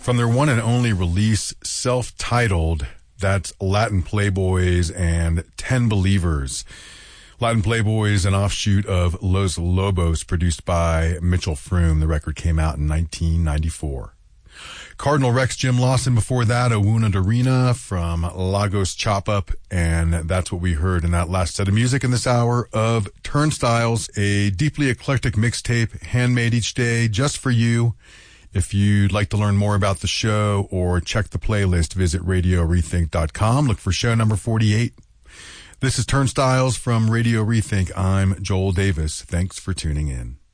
From their one and only release, self-titled, that's Latin Playboys and 10 Believers. Latin Playboys, an offshoot of Los Lobos, produced by Mitchell Froom. The record came out in 1994. Cardinal Rex, Jim Lawson before that, Awuna Darina from Lagos Chop Up, and that's what we heard in that last set of music in this hour of Turnstiles, a deeply eclectic mixtape handmade each day just for you. If you'd like to learn more about the show or check the playlist, visit RadioRethink.com. Look for show number 48. This is Turnstiles from Radio Rethink. I'm Joel Davis. Thanks for tuning in.